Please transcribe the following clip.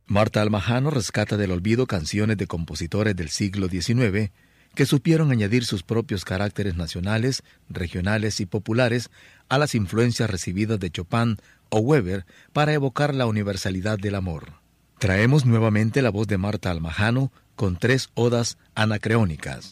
Marta Almajano rescata del olvido canciones de compositores del siglo XIX que supieron añadir sus propios caracteres nacionales, regionales y populares a las influencias recibidas de Chopin o Weber para evocar la universalidad del amor. Traemos nuevamente la voz de Marta Almajano con 3 odas anacreónicas.